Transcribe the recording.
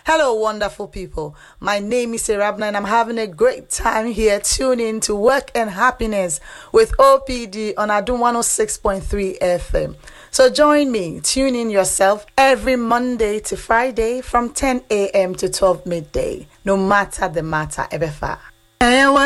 Hello, wonderful people. My name is Serabna and I'm having a great time here. Tune in to Work and Happiness with OPD on Adum 106.3 FM. So join me, tune in yourself every Monday to Friday from 10 a.m. to 12 midday, no matter the matter, ever far.